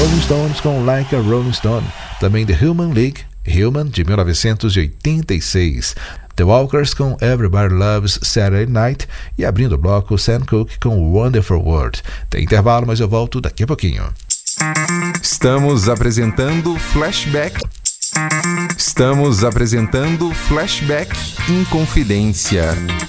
Rolling Stones com Like a Rolling Stone. Também The Human League, Human, de 1986. The Walkers com Everybody Loves Saturday Night. E abrindo o bloco, Sam Cooke com Wonderful World. Tem intervalo, mas eu volto daqui a pouquinho. Estamos apresentando Flashback. Estamos apresentando Flashback Inconfidência.